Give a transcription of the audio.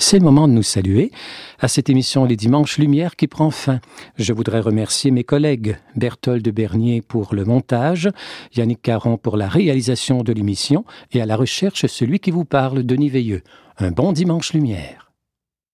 c'est le moment de nous saluer à cette émission Les Dimanches Lumière qui prend fin. Je voudrais remercier mes collègues Berthold Bernier pour le montage, Yannick Caron pour la réalisation de l'émission et à la recherche celui qui vous parle, Denis Veilleux. Un bon Dimanche Lumière.